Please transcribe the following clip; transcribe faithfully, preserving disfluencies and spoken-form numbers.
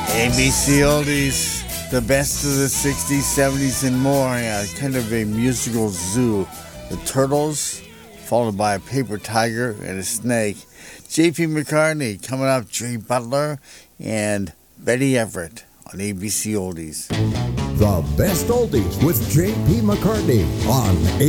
A B C Oldies, the best of the sixties, seventies, and more. Yeah, kind of a musical zoo. The Turtles, followed by a paper tiger and a snake. J P McCartney coming up, Jay Butler, and Betty Everett on A B C Oldies. The best oldies with J P McCartney on A